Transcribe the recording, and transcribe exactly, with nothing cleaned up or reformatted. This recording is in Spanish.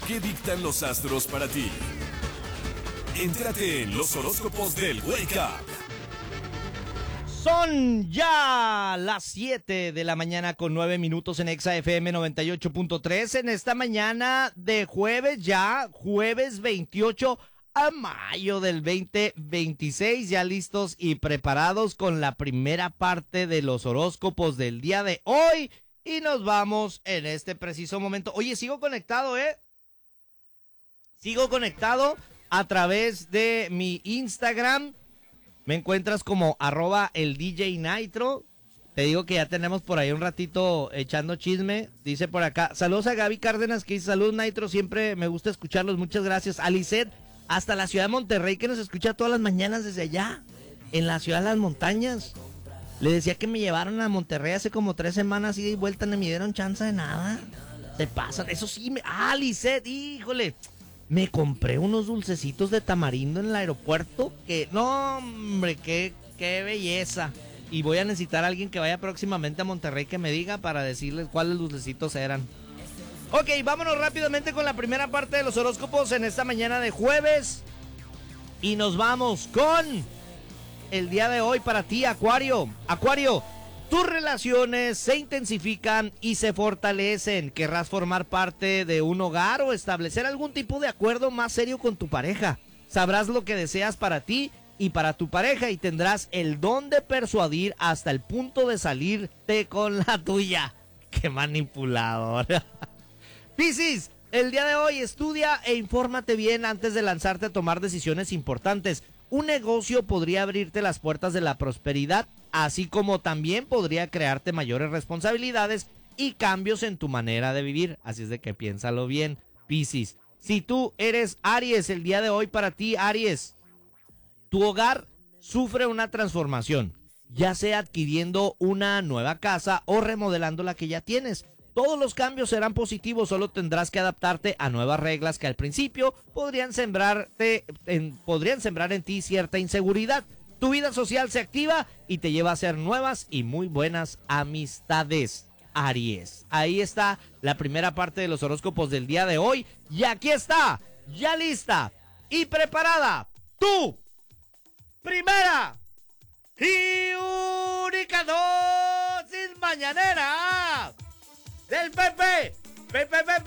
¿Qué dictan los astros para ti? Entérate en los horóscopos del Wake Up. Son ya las siete de la mañana con nueve minutos en Exa F M noventa y ocho punto tres en esta mañana de jueves, ya jueves veintiocho a mayo del veinte veintiséis, ya listos y preparados con la primera parte de los horóscopos del día de hoy y nos vamos en este preciso momento. Oye, sigo conectado, ¿eh? Sigo conectado a través de mi Instagram. Me encuentras como arroba el D J Nitro. Te digo que ya tenemos por ahí un ratito echando chisme. Dice por acá, saludos a Gaby Cárdenas que dice, salud Nitro, siempre me gusta escucharlos, muchas gracias. A Lisette, hasta la ciudad de Monterrey, que nos escucha todas las mañanas desde allá, en la ciudad de las montañas. Le decía que me llevaron a Monterrey hace como tres semanas ida y vuelta, no me dieron chance de nada. Se pasan, eso sí, me... ah, Lisette, híjole. Me compré unos dulcecitos de tamarindo en el aeropuerto que, no, hombre, qué, qué belleza. Y voy a necesitar a alguien que vaya próximamente a Monterrey que me diga para decirles cuáles dulcecitos eran. Ok, vámonos rápidamente con la primera parte de los horóscopos en esta mañana de jueves. Y nos vamos con el día de hoy para ti, Acuario. Acuario, tus relaciones se intensifican y se fortalecen. Querrás formar parte de un hogar o establecer algún tipo de acuerdo más serio con tu pareja. Sabrás lo que deseas para ti y para tu pareja y tendrás el don de persuadir hasta el punto de salirte con la tuya. ¡Qué manipulador! Piscis, el día de hoy estudia e infórmate bien antes de lanzarte a tomar decisiones importantes. Un negocio podría abrirte las puertas de la prosperidad, así como también podría crearte mayores responsabilidades y cambios en tu manera de vivir. Así es de que piénsalo bien, Piscis. Si tú eres Aries, el día de hoy para ti, Aries, tu hogar sufre una transformación, ya sea adquiriendo una nueva casa o remodelando la que ya tienes. Todos los cambios serán positivos, solo tendrás que adaptarte a nuevas reglas que al principio podrían sembrarte, en, podrían sembrar en ti cierta inseguridad. Tu vida social se activa y te lleva a hacer nuevas y muy buenas amistades, Aries. Ahí está la primera parte de los horóscopos del día de hoy. Y aquí está, ya lista y preparada, tu primera y única dosis mañanera del Pepe, Pepe, Pepe,